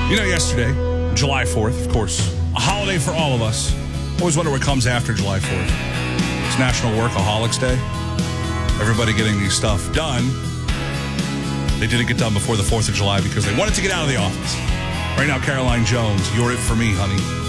You know, yesterday, July 4th, of course, a holiday for all of us. Always wonder what comes after July 4th. It's National Workaholics Day. Everybody getting these stuff done. They didn't get done before the 4th of July because they wanted to get out of the office. Right now, Caroline Jones, you're it for me, honey.